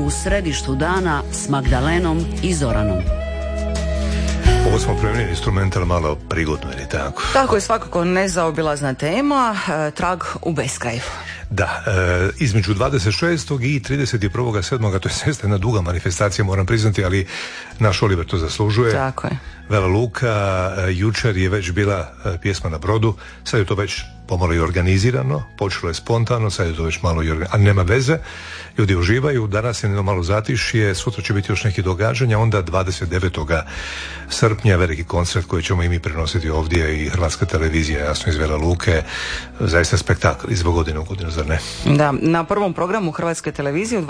u središtu dana s Magdalenom i Zoranom. Ovo smo premijeli instrumental malo prigodno, ili tako? Tako je, svakako nezaobilazna tema, trag u beskraju. Da, između 26. i 31.7. to je jedna duga manifestacija, moram priznati, ali naš Oliver to zaslužuje. Tako je. Vela Luka, jučer je već bila pjesma na brodu, sad je to već pomalo i organizirano, počelo je spontano, sad je to već malo i organizirano, ali nema veze, ljudi uživaju, danas je malo zatišje, sutra će biti još neki događanja, onda 29. srpnja veliki koncert koji ćemo i mi prenositi ovdje i Hrvatska televizija, jasno iz Vela Luke, zaista spektakl iz godine u godinu, zar ne? Da, na prvom programu Hrvatske televizije u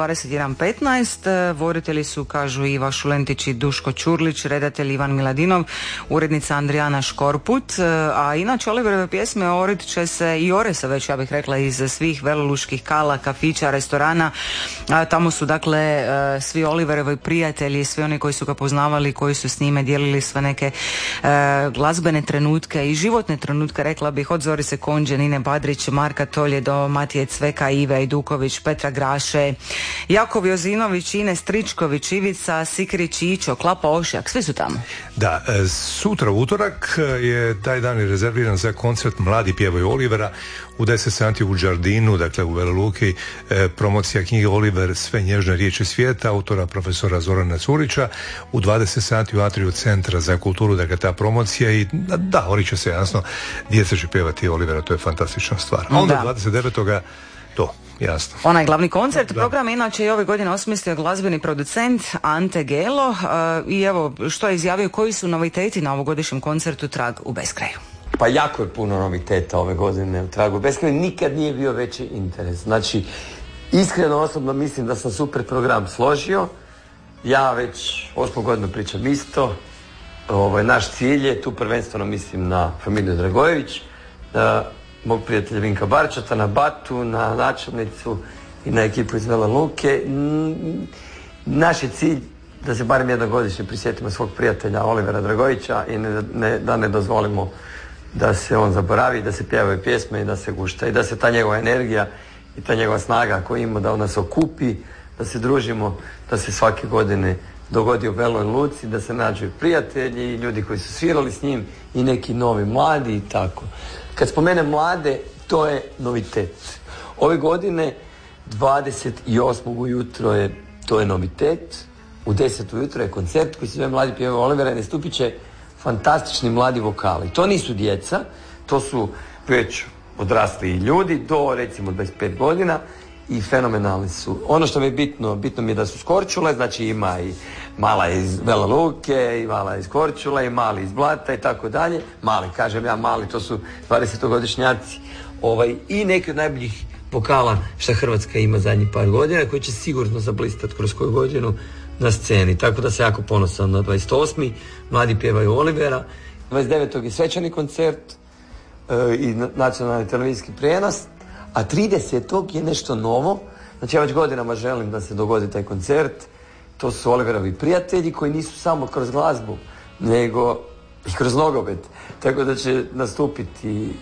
21.15 voditelji su, kažu, Iva Šulentić i Duško Ćurlić, redatelj Ivan Miladinov, urednica Andrijana Škorput, a inače Oliverove pjesme orit će se i ore se već, ja bih rekla, iz svih veloluških kala, kafića, restorana. Tamo su dakle svi Oliverovi prijatelji, svi oni koji su ga poznavali, koji su s njime dijelili sve neke glazbene trenutke i životne trenutke, rekla bih, od Zorice Konđe, Nine Badrić, Marka Tolje do Matije Cveka, Ive Ajduković, Petra Graše, Jakov Jozinović, Ines Tričković, Ivica Sikrić, Ićo, Klapa Ošjak, svi su tamo. Da, sutra utorak je taj dan rezerviran za koncert Mladi pjevaju Olivera u 10 sati u Đardinu, dakle u Vela Luki, promocija knjige Oliver, sve nježne riječi svijeta, autora profesora Zorana Curića, u 20 sati u Atriju Centra za kulturu, dakle ta promocija i da, oni će se, jasno, djeca će pjevati Olivera, to je fantastična stvar. A onda 29. to, jasno. Onaj glavni koncert, program inače i ove godine osmislio glazbeni producent Ante Gelo i evo što je izjavio, koji su noviteti na ovogodišnjem koncertu Trag u beskraju. Pa jako je puno noviteta ove godine u Tragu u beskraju, nikad nije bio veći interes. Znači, iskreno osobno mislim da sam super program složio, ja već 8. godinu pričam isto, naš cilj je, tu prvenstveno mislim na familiju Dragojević, mog prijatelja Vinka Barčata, na Batu, na načelnicu i na ekipu iz Vela Luke. Naš je cilj da se barem jednom godišnje prisjetimo svog prijatelja Olivera Dragojevića i da ne dozvolimo da se on zaboravi, da se pjevaju pjesme i da se gušta i da se ta njegova energija i ta njegova snaga koju ima, da ona se okupi, da se družimo, da se svake godine dogodi u Veloj Luci, da se nađu prijatelji i ljudi koji su svirali s njim i neki novi mladi i tako. Kad spomenem mlade, to je novitet. Ove godine 28. ujutro to je novitet, u 10 ujutro je koncert koji se zove Mladi pjevaju Olivera i nastupit će fantastični mladi vokali. To nisu djeca, to su već odrasli ljudi do recimo 25 godina i fenomenalni su. Ono što mi je bitno mi je da su s Korčule, znači ima i mala iz Vela Luke, i mala iz Korčule, i mali iz Blata i tako dalje. Mali, kažem ja mali, to su 20-godišnjaci. I neki od najboljih vokala što Hrvatska ima zadnjih par godina, koji će sigurno zablistati kroz koju godinu na sceni. Tako da se jako ponosan na 28. Mladi pjevaju Olivera. 29. je svečani koncert i nacionalni televizijski prijenos, a 30. je nešto novo. Znači ja već godinama želim da se dogodi taj koncert. To su Oliverovi prijatelji koji nisu samo kroz glazbu, nego i kroz nogomet. Tako da će nastupiti